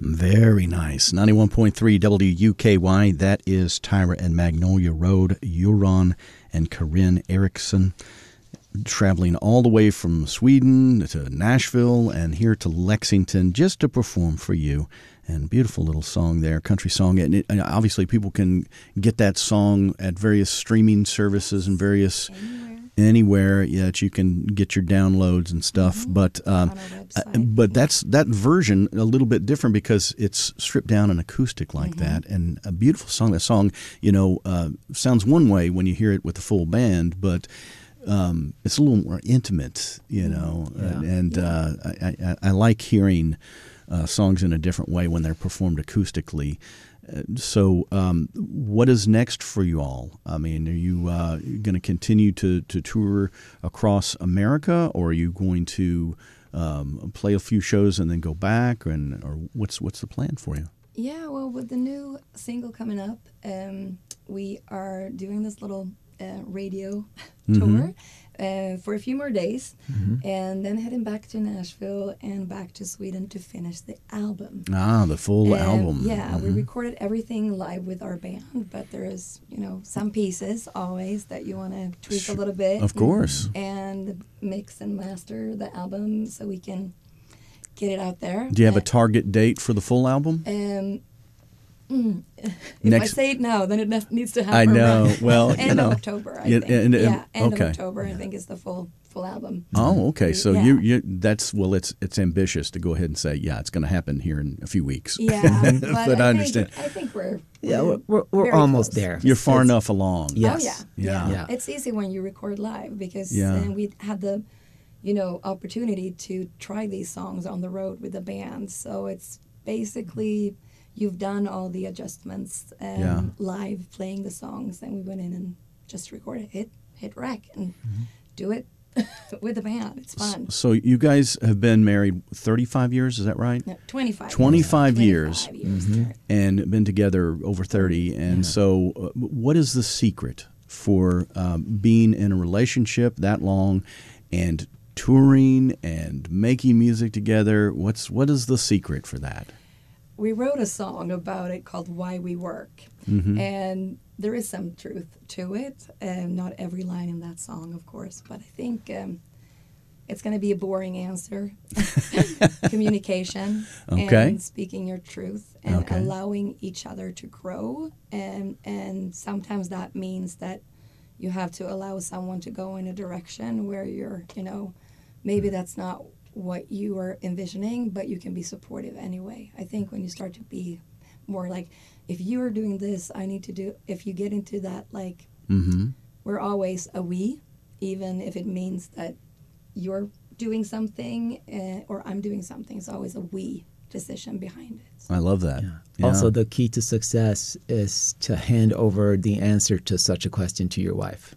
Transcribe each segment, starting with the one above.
Very nice. 91.3 WUKY. That is Tyra and Magnolia Road. Euron and Corinne Eriksson traveling all the way from Sweden to Nashville and here to Lexington just to perform for you. And beautiful little song there, country song. And obviously people can get that song at various streaming services and various anywhere that you can get your downloads and stuff. But that's that version a little bit different because it's stripped down and acoustic like that. And a beautiful song. That song, sounds one way when you hear it with the full band, but it's a little more intimate, I like hearing songs in a different way when they're performed acoustically. So what is next for you all? I mean, are you going to continue to tour across America, or are you going to play a few shows and then go back, or what's the plan for you? Yeah, well, with the new single coming up, we are doing this little radio tour for a few more days, and then heading back to Nashville and back to Sweden to finish the album. The full album. Yeah, we recorded everything live with our band, but there is, some pieces always that you want to tweak a little bit. Of course. And mix and master the album so we can get it out there. Do you have a target date for the full album? If I say it now, then it needs to happen. I know. Right. Well, end of October, I think. End of October, I think, is the full album. Oh, okay. So it's ambitious to go ahead and say, it's going to happen here in a few weeks. Yeah, but I understand. I think we're almost close. there. You're far enough along. Yes. Oh yeah. It's easy when you record live because we had the opportunity to try these songs on the road with the band. So it's basically you've done all the adjustments live playing the songs, and we went in and just recorded hit rec and do it with the band. It's fun. So you guys have been married 35 years, is that right? No, 25. 25 years. 25 years. And been together over 30. And so what is the secret for being in a relationship that long and touring and making music together? What is the secret for that? We wrote a song about it called Why We Work. And there is some truth to it. Not every line in that song, of course, but I think it's going to be a boring answer. Communication and speaking your truth and allowing each other to grow. And sometimes that means that you have to allow someone to go in a direction where you're, maybe that's not what you are envisioning, but you can be supportive anyway. I think when you start to be more like, if you are doing this, I need to do, if you get into that, like, we're always a we, even if it means that you're doing something or I'm doing something. It's always a we decision behind it. I love that. Yeah. Also, the key to success is to hand over the answer to such a question to your wife.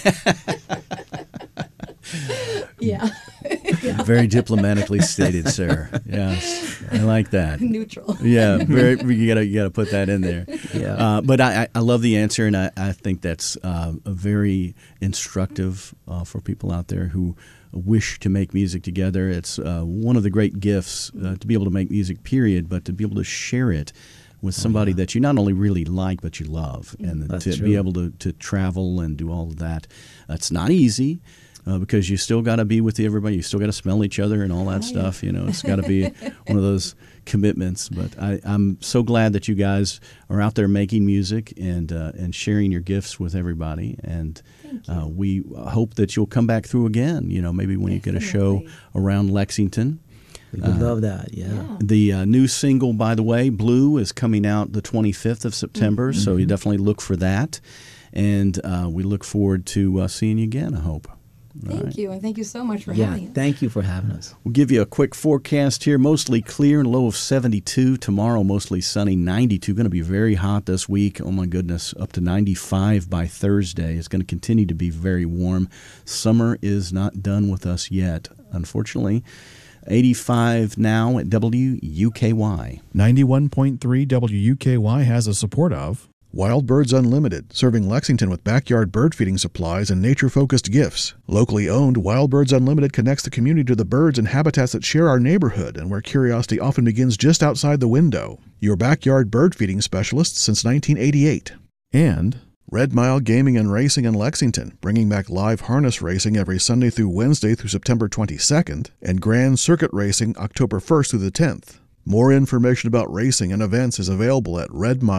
Yeah. Very diplomatically stated, sir. Yes, I like that. Neutral. Yeah, you gotta put that in there. Yeah. But I love the answer, and I think that's very instructive for people out there who wish to make music together. It's one of the great gifts to be able to make music, period, but to be able to share it with somebody that you not only really like, but you love. And That's to true. be able to travel and do all of that. It's not easy. Because you still got to be with everybody, you still got to smell each other and all that stuff. It's got to be one of those commitments. But I'm so glad that you guys are out there making music and sharing your gifts with everybody. And we hope that you'll come back through again. Maybe when you get a show around Lexington. We would love that. Yeah. The new single, by the way, Blue, is coming out the 25th of September. So you definitely look for that. And we look forward to seeing you again, I hope. Thank you, and thank you so much for having us. Thank you for having us. We'll give you a quick forecast here. Mostly clear and low of 72. Tomorrow, mostly sunny, 92. Going to be very hot this week. Oh, my goodness, up to 95 by Thursday. It's going to continue to be very warm. Summer is not done with us yet, unfortunately. 85 now at WUKY. 91.3 WUKY has a support of Wild Birds Unlimited, serving Lexington with backyard bird feeding supplies and nature-focused gifts. Locally owned, Wild Birds Unlimited connects the community to the birds and habitats that share our neighborhood and where curiosity often begins just outside the window. Your backyard bird feeding specialist since 1988. And Red Mile Gaming and Racing in Lexington, bringing back live harness racing every Sunday through Wednesday through September 22nd, and Grand Circuit Racing October 1st through the 10th. More information about racing and events is available at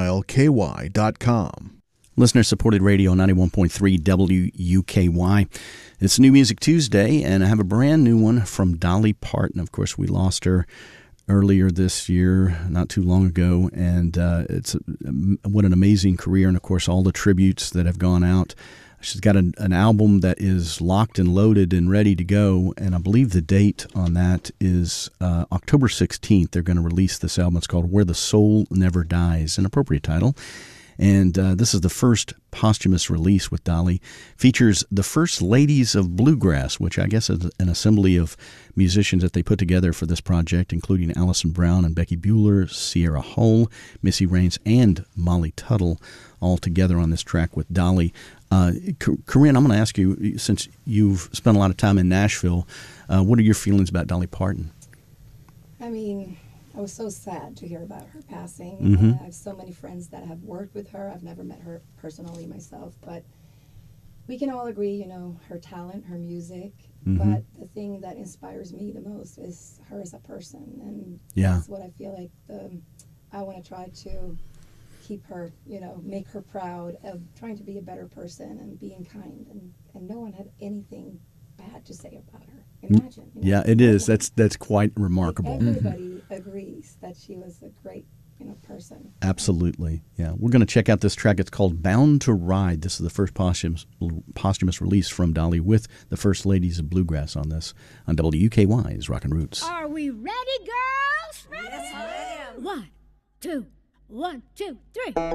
redmileky.com. Listener-supported radio, 91.3 WUKY. It's New Music Tuesday, and I have a brand new one from Dolly Parton. Of course, we lost her earlier this year, not too long ago, and what an amazing career, and of course, all the tributes that have gone out. She's got an album that is locked and loaded and ready to go, and I believe the date on that is October 16th. They're going to release this album. It's called Where the Soul Never Dies, an appropriate title. And this is the first posthumous release with Dolly. Features the First Ladies of Bluegrass, which I guess is an assembly of musicians that they put together for this project, including Allison Brown and Becky Bueller, Sierra Hull, Missy Raines, and Molly Tuttle, all together on this track with Dolly. Corinne, I'm going to ask you, since you've spent a lot of time in Nashville, what are your feelings about Dolly Parton? I mean, I was so sad to hear about her passing. Mm-hmm. I have so many friends that have worked with her. I've never met her personally myself, but we can all agree, her talent, her music. Mm-hmm. But the thing that inspires me the most is her as a person, and that's what I feel like I want to try to keep her, make her proud of trying to be a better person and being kind, and no one had anything bad to say about her. Imagine. Yeah, it is. That's quite remarkable. Everybody agrees that she was a great, person. Absolutely. Yeah. We're going to check out this track. It's called Bound to Ride. This is the first posthumous release from Dolly with the First Ladies of Bluegrass on this on WUKY's Rockin' Roots. Are we ready, girls? Yes, ma'am. 1, 2, 1, 2, 3.